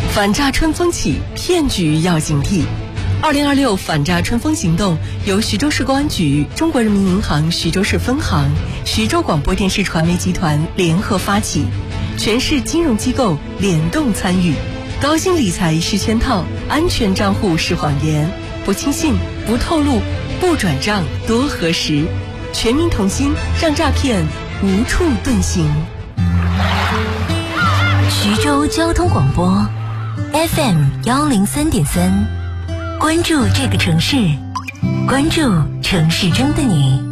反诈春风起，骗局要警惕。2026反诈春风行动由徐州市公安局、中国人民银行徐州市分行、徐州广播电视传媒集团联合发起，全市金融机构联动参与。高薪理财是圈套，安全账户是谎言，不轻信，不透露，不转账，多核实。全民同心，让诈骗无处遁形。 徐州交通广播 FM103.3，关注这个城市，关注城市中的你。